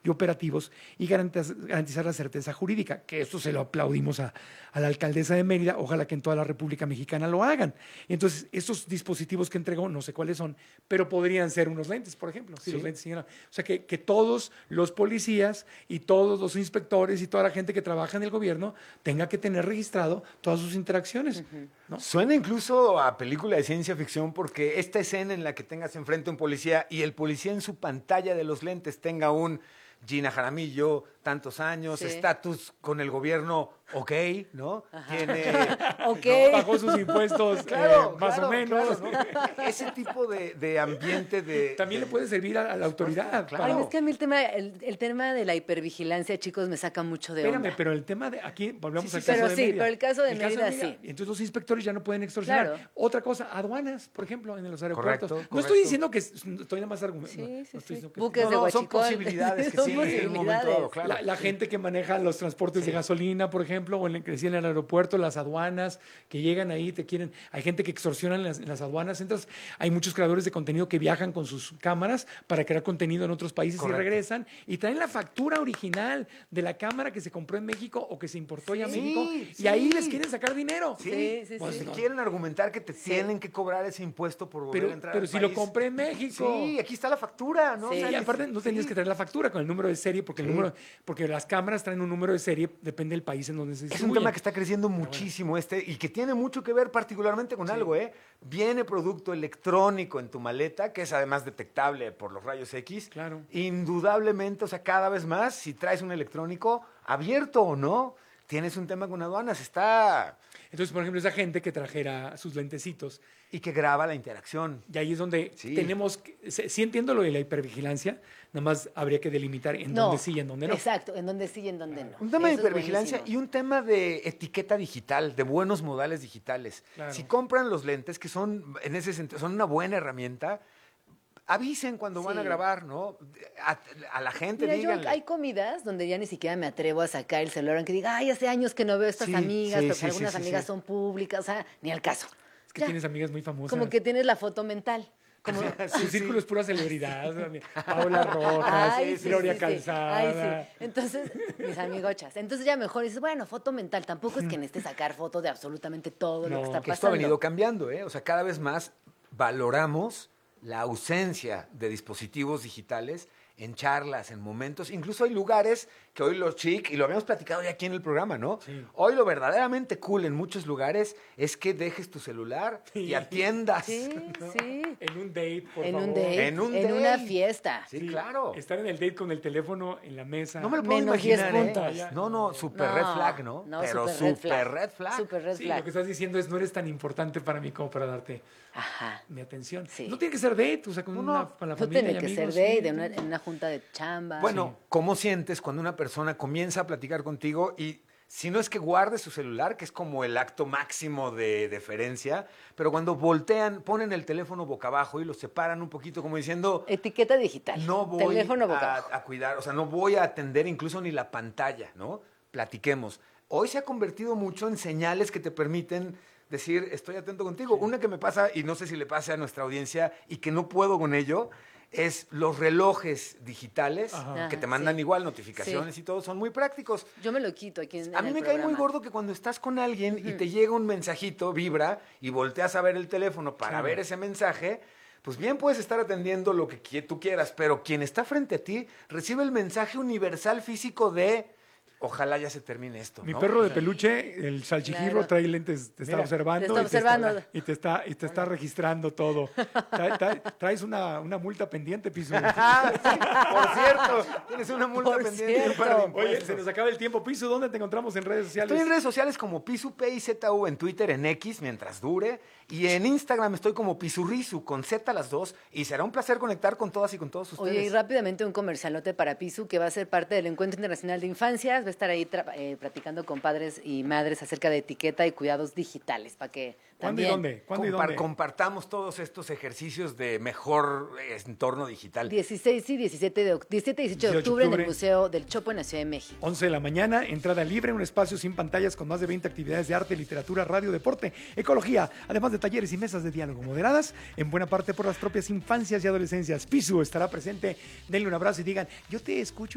y operativos y garantizar la certeza jurídica, que esto se lo aplaudimos a la alcaldesa de Mérida, ojalá que en toda la República Mexicana lo hagan. Entonces, estos dispositivos que entregó, no sé cuáles son, pero podrían ser unos lentes, por ejemplo. Si los lentes siguieran. O sea, que todos los policías y todos los inspectores y toda la gente que trabaja en el gobierno tenga que tener registrado todas sus interacciones. ¿No? Suena incluso a película de ciencia ficción porque esta escena en la que tengas enfrente a un policía y el policía en su pantalla de los lentes tenga un Gina Jaramillo, tantos años, estatus con el gobierno, ok, ¿no? Tiene, ¿no? Pagó sus impuestos más o menos. Claro, ¿no? Ese tipo de ambiente de... También le puede servir a la autoridad. Claro. Ay, es que a mí el tema de la hipervigilancia, chicos, me saca mucho de onda. Espérame, pero el tema de aquí, volvemos al caso de Mérida. Pero el caso de Mérida, sí. Entonces los inspectores ya no pueden extorsionar. Claro. Otra cosa, aduanas, por ejemplo, en los aeropuertos. Correcto. No estoy diciendo que estoy nada más argumentando. Buques de son posibilidades que sí, en un momento dado, claro. La gente que maneja los transportes de gasolina, por ejemplo, o en el que decía en el aeropuerto, las aduanas, que llegan ahí, te quieren, hay gente que extorsiona en las aduanas, entras, hay muchos creadores de contenido que viajan con sus cámaras para crear contenido en otros países y regresan y traen la factura original de la cámara que se compró en México o que se importó ya a México y ahí les quieren sacar dinero. Pues quieren argumentar que te tienen que cobrar ese impuesto por volver a entrar al Pero si país. lo compré en México. Sí, aquí está la factura, ¿no? Sí, o sea, y aparte no tenías que traer la factura con el número de serie porque las cámaras traen un número de serie, depende del país en donde se distribuye. Es un tema que está creciendo muchísimo y que tiene mucho que ver particularmente con algo, ¿eh? Viene producto electrónico en tu maleta, que es además detectable por los rayos X. Claro. Indudablemente, o sea, cada vez más, si traes un electrónico, abierto o no, tienes un tema con aduanas, está... Entonces, por ejemplo, esa gente que trajera sus lentecitos. Y que graba la interacción. Y ahí es donde tenemos... Sí entiendo lo de la hipervigilancia, nada más habría que delimitar en dónde sí y en dónde no. Exacto, en dónde sí y en dónde no. Un tema de hipervigilancia y un tema de etiqueta digital, de buenos modales digitales. Claro. Si compran los lentes, que son, en ese sentido, son una buena herramienta, avisen cuando van a grabar, ¿no? A la gente, díganle. Hay comidas donde ya ni siquiera me atrevo a sacar el celular, aunque diga, ay, hace años que no veo a estas amigas, porque algunas amigas son públicas, o sea, ni al caso. Es que tienes amigas muy famosas. Como que tienes la foto mental. Como... Su círculo es pura celebridad. Paola Rojas, Gloria Calzada. Ay, sí. Entonces, mis amigochas. Entonces ya mejor dices, bueno, foto mental. Tampoco es que necesites sacar foto de absolutamente todo lo que está pasando. Esto ha venido cambiando, ¿eh? O sea, cada vez más valoramos la ausencia de dispositivos digitales en charlas, en momentos. Incluso hay lugares que hoy lo chic, y lo habíamos platicado ya aquí en el programa, ¿no? Sí. Hoy lo verdaderamente cool en muchos lugares es que dejes tu celular y atiendas. Sí, ¿no? sí. En un date, por en favor. Un date, en una fiesta. Sí, claro. Estar en el date con el teléfono en la mesa. No me lo puedo imaginar, ¿eh? No, super red flag, ¿no? Pero super red flag. Super red flag. Lo que estás diciendo es, no eres tan importante para mí como para darte mi atención. Sí. No tiene que ser date, o sea, con la familia no tiene y que amigos. ser date, en una junta de chamba. Bueno, ¿cómo sientes cuando una persona comienza a platicar contigo y si no es que guarde su celular, que es como el acto máximo de deferencia, pero cuando voltean, ponen el teléfono boca abajo y lo separan un poquito como diciendo... Etiqueta digital. No voy teléfono boca abajo. A cuidar, o sea, no voy a atender incluso ni la pantalla, ¿no? Platiquemos. Hoy se ha convertido mucho en señales que te permiten decir, estoy atento contigo. Una que me pasa, y no sé si le pase a nuestra audiencia, y que no puedo con ello, es los relojes digitales que te mandan igual notificaciones y todo, son muy prácticos. Yo me lo quito aquí en A mí me cae muy gordo que cuando estás con alguien y te llega un mensajito, vibra, y volteas a ver el teléfono para ver ese mensaje, pues bien puedes estar atendiendo lo que tú quieras, pero quien está frente a ti recibe el mensaje universal físico de... Ojalá ya se termine esto. Mi perro de peluche, el salchichirro, trae lentes, te está observando. Y te está registrando todo. Traes una multa pendiente, Pisu. Por cierto, tienes una multa pendiente. Y un par de impuestos. Oye, se nos acaba el tiempo. Pisu, ¿dónde te encontramos en redes sociales? Estoy en redes sociales como Pisu PIZU, en Twitter, en X, mientras dure. Y en Instagram estoy como Pisurrisu, con Z las dos. Y será un placer conectar con todas y con todos ustedes. Oye, y rápidamente un comercialote para Pisu, que va a ser parte del Encuentro Internacional de Infancias. Va a estar ahí platicando con padres y madres acerca de etiqueta y cuidados digitales, para que también... ¿Cuándo y dónde? Compartamos todos estos ejercicios de mejor entorno digital. 16 y 17 y 18 de octubre en el Museo del Chopo en la Ciudad de México. 11 de la mañana, entrada libre, un espacio sin pantallas con más de 20 actividades de arte, literatura, radio, deporte, ecología, además de talleres y mesas de diálogo moderadas, en buena parte por las propias infancias y adolescencias. Pisu estará presente, denle un abrazo y digan, yo te escucho